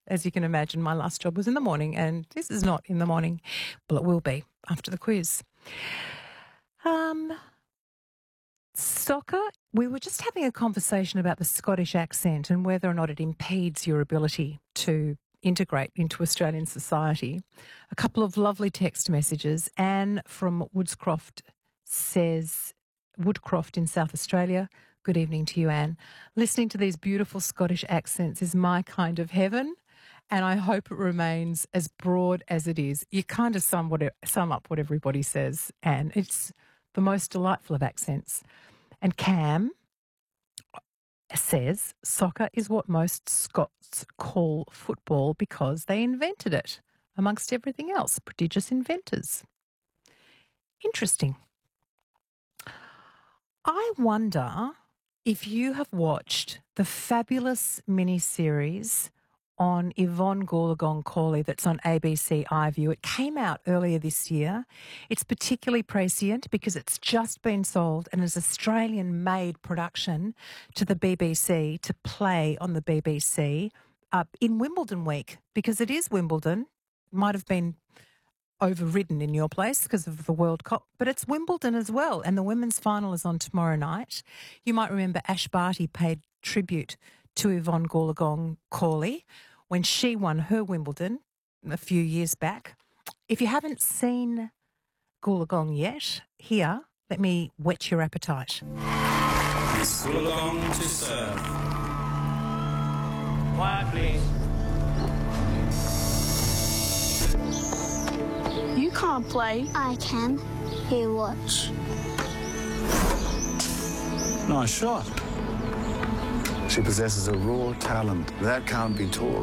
As you can imagine, my last job was in the morning, and this is not in the morning. Well, it will be after the quiz. Soccer, we were just having a conversation about the Scottish accent and whether or not it impedes your ability to integrate into Australian society. A couple of lovely text messages. Anne from Woodscroft says, Woodcroft in South Australia. Good evening to you, Anne. Listening to these beautiful Scottish accents is my kind of heaven, and I hope it remains as broad as it is. You kind of sum up what everybody says, Anne. It's the most delightful of accents. And Cam says soccer is what most Scots call football because they invented it, amongst everything else. Prodigious inventors. Interesting. I wonder if you have watched the fabulous mini-series on Yvonne Goolagong-Cawley that's on ABC iView. It came out earlier this year. It's particularly prescient because it's just been sold and is an Australian-made production to the BBC to play on the BBC in Wimbledon week, because it is Wimbledon. Might have been overridden in your place because of the World Cup, but it's Wimbledon as well, and the women's final is on tomorrow night. You might remember Ash Barty paid tribute to Yvonne Goolagong-Cawley when she won her Wimbledon a few years back. If you haven't seen Goolagong yet, here, let me whet your appetite. It's Goolagong to serve. Quiet, please. You can't play. I can. Here, watch. Nice shot. She possesses a raw talent that can't be taught.